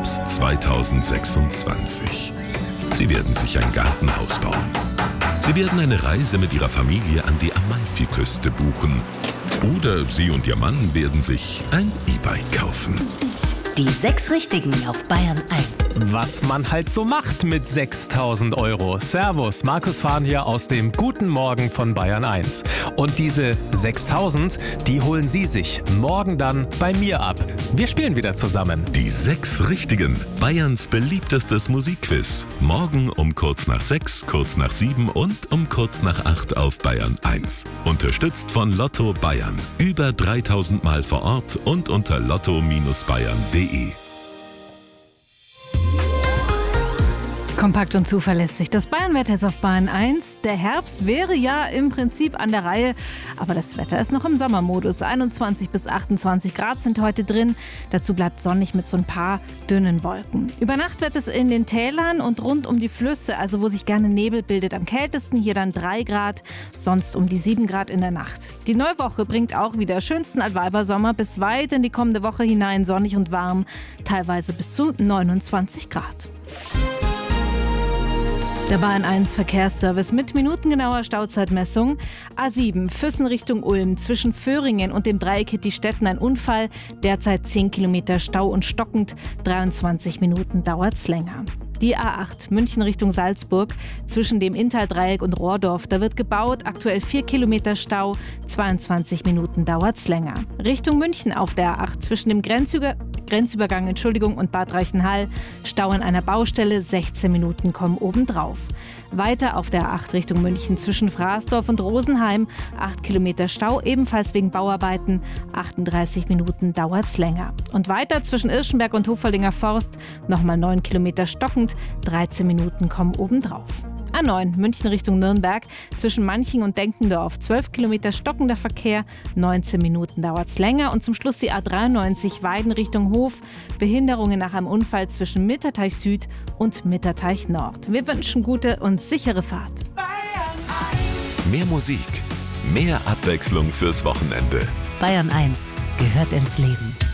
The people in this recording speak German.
Herbst 2026. Sie werden sich ein Gartenhaus bauen. Sie werden eine Reise mit Ihrer Familie an die Amalfiküste buchen. Oder Sie und Ihr Mann werden sich ein E-Bike kaufen. Die 6 Richtigen auf Bayern 1. Was man halt so macht mit 6.000 Euro. Servus, Markus Fahn hier aus dem Guten Morgen von Bayern 1. Und diese 6.000, die holen Sie sich morgen dann bei mir ab. Wir spielen wieder zusammen. Die 6 Richtigen. Bayerns beliebtestes Musikquiz. Morgen um kurz nach 6, kurz nach 7 und um kurz nach 8 auf Bayern 1. Unterstützt von Lotto Bayern. Über 3.000 Mal vor Ort und unter lotto-bayern.de. Kompakt und zuverlässig. Das Bayernwetter ist auf Bayern 1. Der Herbst wäre ja im Prinzip an der Reihe, aber das Wetter ist noch im Sommermodus. 21 bis 28 Grad sind heute drin. Dazu bleibt sonnig mit so ein paar dünnen Wolken. Über Nacht wird es in den Tälern und rund um die Flüsse, also wo sich gerne Nebel bildet, am kältesten hier dann 3 Grad, sonst um die 7 Grad in der Nacht. Die neue Woche bringt auch wieder schönsten Altweibersommer bis weit in die kommende Woche hinein, sonnig und warm, teilweise bis zu 29 Grad. Der Bayern 1 Verkehrsservice mit minutengenauer Stauzeitmessung. A7 Füssen Richtung Ulm zwischen Föhringen und dem Dreieck Hitti-Stetten ein Unfall. Derzeit 10 Kilometer Stau und stockend. 23 Minuten dauert's länger. Die A8 München Richtung Salzburg zwischen dem Inntal-Dreieck und Rohrdorf. Da wird gebaut, aktuell 4 Kilometer Stau, 22 Minuten dauert's länger. Richtung München auf der A8 zwischen dem Grenzübergang und Bad Reichenhall. Stau an einer Baustelle, 16 Minuten kommen obendrauf. Weiter auf der A8 Richtung München zwischen Fraßdorf und Rosenheim. 8 Kilometer Stau, ebenfalls wegen Bauarbeiten. 38 Minuten dauert's länger. Und weiter zwischen Irschenberg und Hofoldinger Forst. Nochmal 9 Kilometer stockend. 13 Minuten kommen obendrauf. A9 München Richtung Nürnberg zwischen Manching und Denkendorf. 12 Kilometer stockender Verkehr, 19 Minuten dauert's länger. Und zum Schluss die A93 Weiden Richtung Hof. Behinderungen nach einem Unfall zwischen Mitterteich Süd und Mitterteich Nord. Wir wünschen gute und sichere Fahrt. Mehr Musik, mehr Abwechslung fürs Wochenende. Bayern 1 gehört ins Leben.